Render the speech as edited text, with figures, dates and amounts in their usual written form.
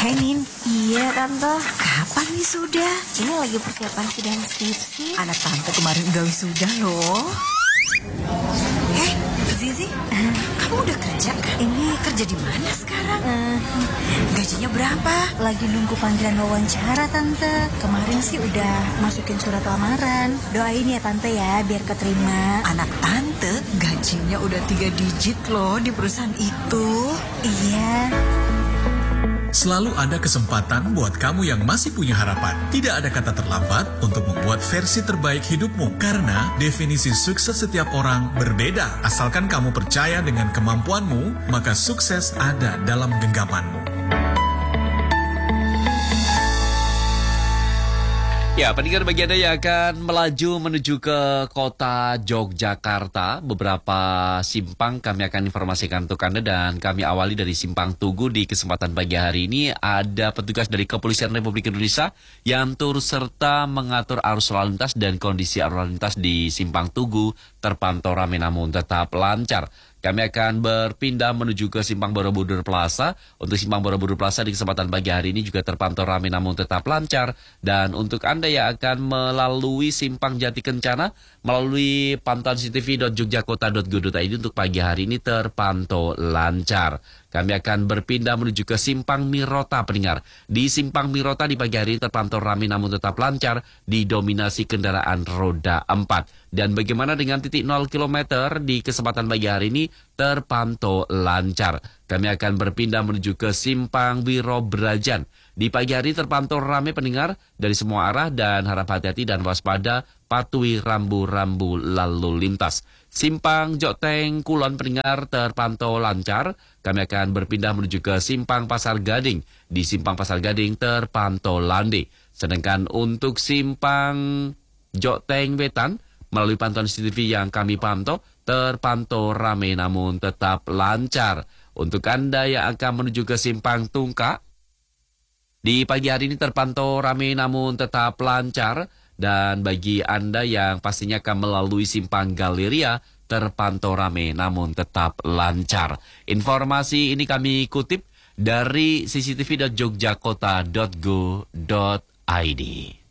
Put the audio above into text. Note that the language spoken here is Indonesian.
Hai Nin. Iya Tante. Kapan wisuda? Ini lagi persiapan sidang skripsi. Anak tante kemarin udah wisuda loh. Zizi, kamu udah kerja kan? Ini kerja di mana sekarang? Gajinya berapa? Lagi nunggu panggilan wawancara Tante. Kemarin sih udah masukin surat lamaran. Doain ya Tante ya biar keterima. Anak tante gajinya udah 3 digit loh di perusahaan itu. Iya. Selalu ada kesempatan buat kamu yang masih punya harapan. Tidak ada kata terlambat untuk membuat versi terbaik hidupmu. Karena definisi sukses setiap orang berbeda. Asalkan kamu percaya dengan kemampuanmu, maka sukses ada dalam genggamanmu. Ya, pendengar bagi Anda yang akan melaju menuju ke kota Yogyakarta, beberapa simpang kami akan informasikan untuk Anda dan kami awali dari Simpang Tugu. Di kesempatan pagi hari ini ada petugas dari Kepolisian Republik Indonesia yang turut serta mengatur arus lalu lintas dan kondisi arus lalu lintas di Simpang Tugu terpantau ramai namun tetap lancar. Kami akan berpindah menuju ke Simpang Borobudur Plaza. Untuk Simpang Borobudur Plaza di kesempatan pagi hari ini juga terpantau ramai namun tetap lancar. Dan untuk Anda yang akan melalui Simpang Jati Kencana melalui pantauan cctv.jogjakota.go.id untuk pagi hari ini terpantau lancar. Kami akan berpindah menuju ke Simpang Mirota, pendengar. Di Simpang Mirota di pagi hari ini terpantau ramai namun tetap lancar, didominasi kendaraan roda 4. Dan bagaimana dengan titik 0 km di kesempatan pagi hari ini terpantau lancar. Kami akan berpindah menuju ke Simpang Wiro Brajan. Di pagi hari terpantau ramai pendengar dari semua arah dan harap hati-hati dan waspada, patuhi rambu-rambu lalu lintas. Simpang Joteng Kulon pendengar terpantau lancar. Kami akan berpindah menuju ke Simpang Pasar Gading. Di Simpang Pasar Gading terpantau landai. Sedangkan untuk Simpang Joteng Wetan melalui pantauan CCTV yang kami pantau terpantau ramai namun tetap lancar. Untuk Anda yang akan menuju ke Simpang Tungka, di pagi hari ini terpantau ramai namun tetap lancar. Dan bagi Anda yang pastinya akan melalui Simpang Galeria, terpantau ramai namun tetap lancar. Informasi ini kami kutip dari cctv.jogjakota.go.id.